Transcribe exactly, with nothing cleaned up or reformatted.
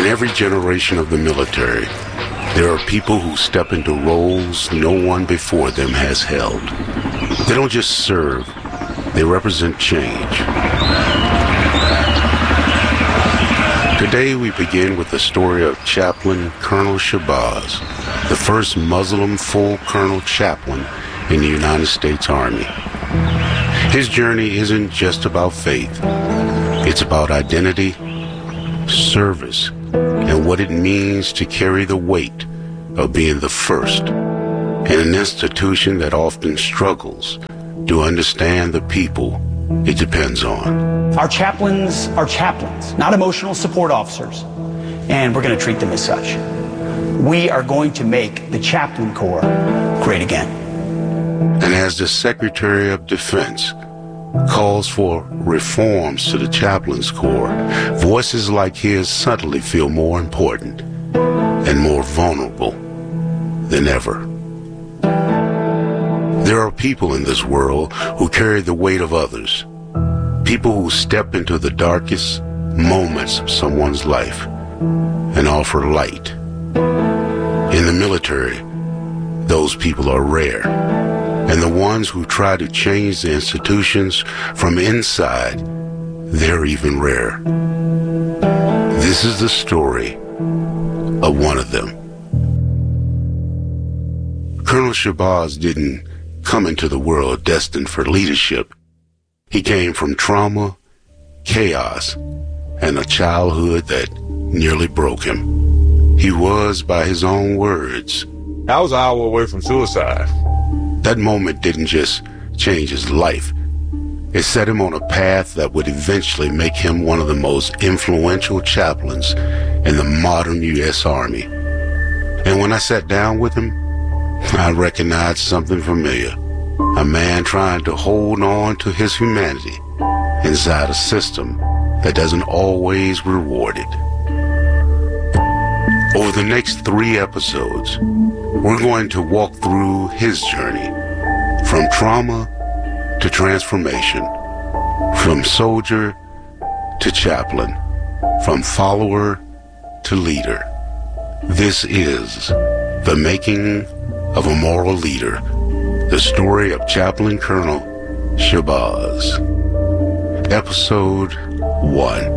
In every generation of the military, there are people who step into roles no one before them has held. They don't just serve, they represent change. Today we begin with the story of Chaplain Colonel Shabazz, the first Muslim full colonel chaplain in the United States Army. His journey isn't just about faith. It's about identity, service, and what it means to carry the weight of being the first in an institution that often struggles to understand the people it depends on. Our chaplains are chaplains, not emotional support officers, and we're going to treat them as such. We are going to make the Chaplain Corps great again. And as the Secretary of Defense calls for reforms to the Chaplains Corps, voices like his suddenly feel more important and more vulnerable than ever. There are people in this world who carry the weight of others, people who step into the darkest moments of someone's life and offer light. In the military, those people are rare. And the ones who try to change the institutions from inside, they're even rarer. This is the story of one of them. Colonel Shabazz didn't come into the world destined for leadership. He came from trauma, chaos, and a childhood that nearly broke him. He was, by his own words, I was an hour away from suicide. That moment didn't just change his life. It set him on a path that would eventually make him one of the most influential chaplains in the modern U S Army. And when I sat down with him, I recognized something familiar. A man trying to hold on to his humanity inside a system that doesn't always reward it. Over the next three episodes, we're going to walk through his journey from trauma to transformation, from soldier to chaplain, from follower to leader. This is The Making of a Moral Leader, the story of Chaplain Colonel Shabazz. Episode one.